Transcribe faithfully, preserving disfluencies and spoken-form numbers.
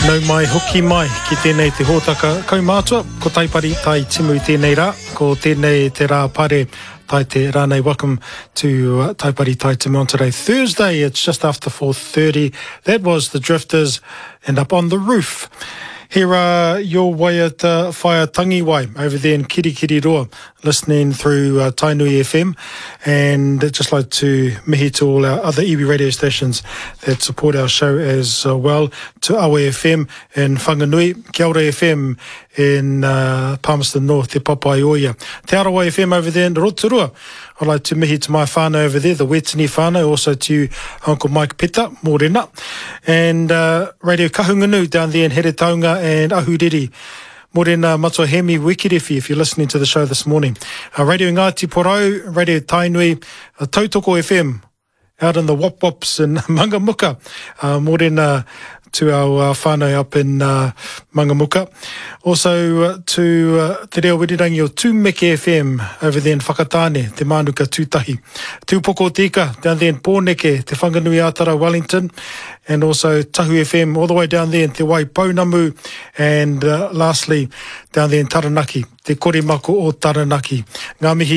Nau mai hoki mai ki tēnei te hōtaka kaumātua, ko Taipari tai timu i tēnei rā, ko tēnei te rā pare tai te rānei. Welcome to uh, Taipari tai timu on today, Thursday. It's just after four thirty. That was the Drifters and Up on the Roof. Here are your way at uh, Whaia Tangiwai over there in Kirikiriroa, listening through uh, Tainui F M, and I'd just like to mihi to all our other iwi radio stations that support our show as uh, well, to Awe F M in Whanganui, Kia ora F M in uh, Palmerston North, Te Papaioia, Te Arawa F M over there in Rotorua. I'd like to mihi to my whānau over there, the Wetini whānau, also to Uncle Mike Peta, mōrena, and uh, Radio Kahungunu down there in Heretaunga and Ahuriri. Mōrena matua hemi wikiriwhi if you're listening to the show this morning. Uh, Radio Ngāti Porau, Radio Tainui, uh, Tautoko F M, out in the Wop Wops in Mangamuka. Uh, mōrena to our uh, whānau up in uh, Mangamuka. Also uh, to uh, Te Reo Wirirangi o Tūmeke F M over there in Whakatāne, Te Mānuka Tūtahi. Tūpoko Tika down there in Pōneke, Te Whanganui Atara, Wellington. And also Tahu F M all the way down there in Te Waipounamu. And uh, lastly, down there in Taranaki, Te Koremako o Taranaki. Ngā mihi